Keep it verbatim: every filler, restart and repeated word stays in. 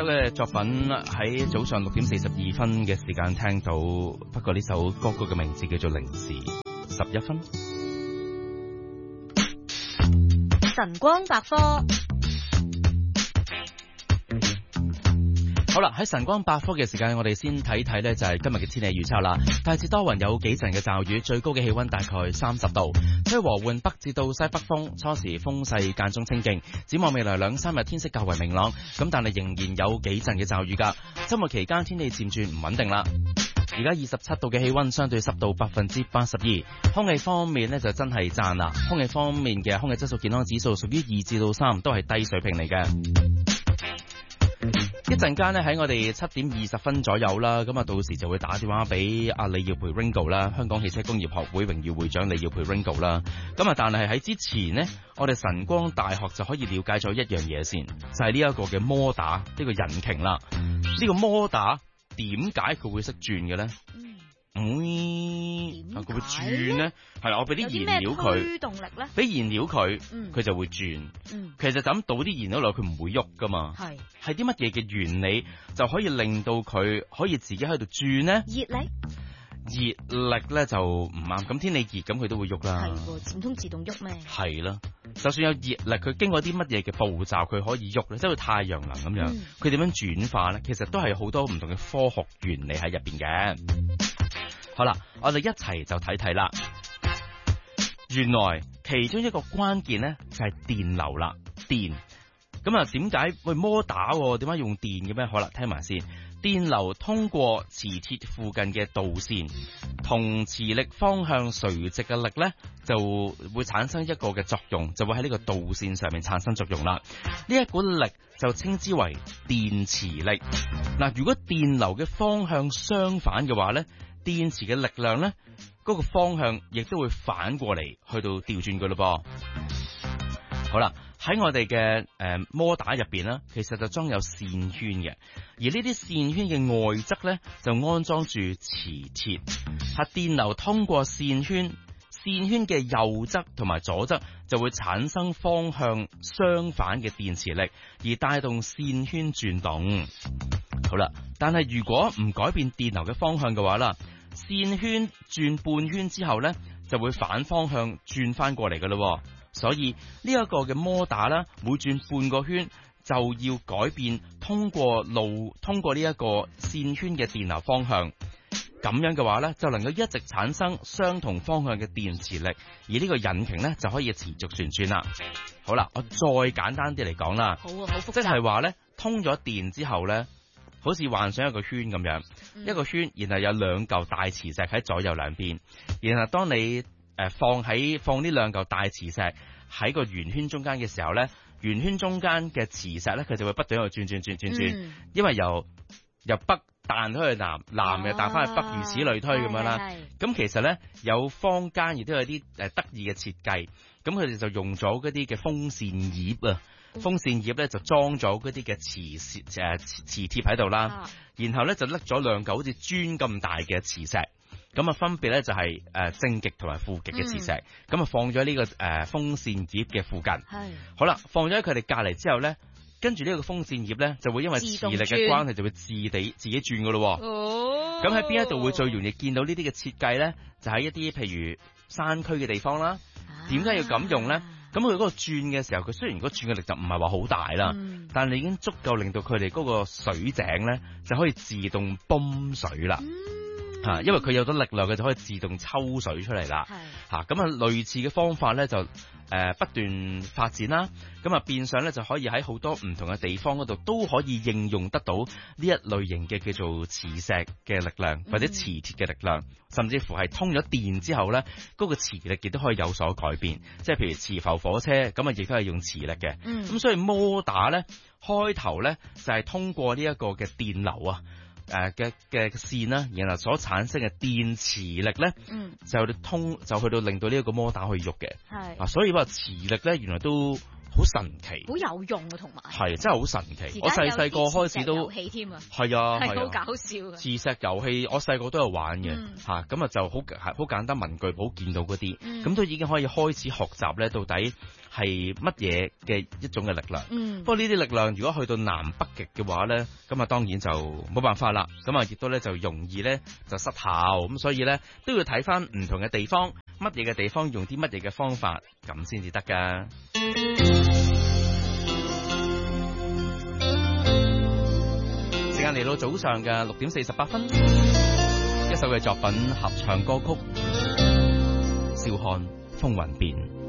首嘅作品喺早上六點四十二分嘅時間聽到，不過呢首歌曲嘅名字叫做零時十一分。 晨光百科。 好啦，喺晨光百科嘅時間，我哋先睇睇呢就係今日嘅天氣預測啦。大致多雲，有幾陣嘅驟雨，最高嘅氣溫大概三十度，吹和緩北至到西北風，初時風勢間中清勁。展望未來兩三日天色較為明朗，咁但係仍然有幾陣嘅驟雨噶。周末期間天氣漸轉唔穩定啦。而家二十七度嘅氣溫，相對濕度百分之八十二。空氣方面呢就真係讚啦，空氣方面嘅空氣質素健康指數屬於二至到三，都係低水平嚟嘅。一陣間咧喺我哋七點二十分左右啦，咁啊到時就會打電話俾阿李耀培 Ringo 啦，香港汽車工業學會榮譽會長李耀培 Ringo 啦。咁啊，但係喺之前呢，我哋晨光大學就可以了解咗一樣嘢先，就係呢一個嘅摩打呢個引擎啦。呢個摩打點解佢會識轉嘅咧？嗯，佢會轉咧，係啦，我俾啲燃料佢， 驅動力咧， 俾燃料佢，佢、 嗯、 就會轉。 嗯， 其實就咁倒啲燃料落去，佢唔會喐噶嘛。係係啲乜嘢嘅原理就可以令到佢可以自己喺度轉咧？熱力，熱力咧就唔啱。咁天氣熱，咁佢都會喐啦。係喎，唔通自動喐咩？係啦，就算有熱力，佢經過啲乜嘢嘅步驟，佢可以喐咧，即係太陽能咁樣，佢點樣轉化咧？其實都係好多唔同嘅科學原理喺入邊嘅。好啦，我哋一齊就睇睇啦。原來其中一個關鍵咧就係電流啦，電。咁啊，點解喂摩打點解用電嘅咩？好啦，聽埋先。電流通過磁鐵附近嘅導線，同磁力方向垂直嘅力咧，就會產生一個嘅作用，就會喺呢個導線上面產生作用啦。呢一股力就稱之為電磁力。嗱，如果電流嘅方向相反嘅話咧，電池嘅力量咧，嗰個方向亦都會反過嚟，去到調轉佢咯噃。好啦，喺我哋嘅誒摩打入邊咧，其實就裝有線圈嘅，而呢啲線圈嘅外側咧就安裝住磁鐵，係電流通過線圈，線圈嘅右側同埋左側就會產生方向相反嘅電磁力，而帶動線圈轉動。好啦，但係如果唔改變電流嘅方向嘅話啦，線圈轉半圈之後咧，就會反方向轉翻過嚟噶咯。所以呢一個嘅摩打啦，每轉半個圈就要改變通過路通過呢一個線圈嘅電流方向。咁樣嘅話咧，就能夠一直產生相同方向嘅電磁力，而呢個引擎咧就可以持續旋轉啦。好啦，我再簡單啲嚟講啦，好啊，好複雜，即係話咧，通咗電之後咧，好似幻想一個圈咁樣，嗯、一個圈，然後有兩嚿大磁石喺左右兩邊，然後當你誒、呃、放喺放呢兩嚿大磁石喺個圓圈中間嘅時候咧，圓圈中間嘅磁石咧，佢就會不斷喺度轉轉轉轉轉，嗯、因為由由北彈去南，南又彈翻去北，如此類推咁樣啦。咁其實咧，有坊間亦都有啲誒得意嘅設計，咁佢哋就用咗嗰啲嘅風扇葉啊。風扇葉咧就裝咗嗰啲嘅磁誒磁貼喺度啦，啊、然後咧就拎咗兩嚿好似磚咁大嘅磁石，咁啊分別咧就係誒正極同埋負極嘅磁石，咁啊、嗯、放咗呢個誒風扇葉嘅附近。係好啦，放咗喺佢哋隔籬之後咧，跟住呢個風扇葉咧就會因為磁力嘅關係就會自地自己轉噶咯。哦，咁喺邊一度會最容易見到呢啲嘅設計咧？就喺一啲譬如山區嘅地方啦。點解、啊、要咁用咧？咁佢嗰個轉嘅時候，佢雖然嗰個轉嘅力就唔係話好大啦，嗯、但係已經足夠令到佢哋嗰個水井咧就可以自動泵水啦。嚇、嗯，因為佢有咗力量，佢就可以自動抽水出嚟啦。嚇是，咁啊類似嘅方法咧就誒、呃、不斷發展啦。咁啊變相咧就可以喺好多唔同嘅地方嗰度都可以應用得到呢一類型嘅叫做磁石嘅力量或者磁鐵嘅力量，嗯、甚至乎係通咗電之後咧，嗰、嗰個磁力亦都可以有所改變。即係譬如磁浮火車咁啊，亦都係用磁力嘅。咁、嗯、所以摩打咧開頭咧就係、係、通過呢一個嘅電流啊。誒嘅嘅線啦，然後所產生嘅電磁力咧，嗯、就通就去到令到呢一個摩打可以喐嘅，係啊，所以話磁力咧原來都好神奇， 好有用啊，同埋係真係好神奇。我細細個開始都遊戲添啊， 係啊， 係好搞笑嘅。 磁石遊戲我細個都有玩嘅嚇，咁、嗯、啊就好好簡單，文具簿見到嗰啲，咁、嗯、都已經可以開始學習咧，到底係乜嘢嘅一種嘅力量。嗯、不過呢啲力量如果去到南北極嘅話咧，咁啊當然就冇辦法啦。咁啊亦都咧就容易咧就失效，咁所以咧都要睇翻唔同嘅地方，乜嘢嘅地方用啲乜嘢嘅方法，咁先至得㗎。時間嚟到早上嘅六點四十八分，一首嘅作品合唱歌曲《笑看風雲變》。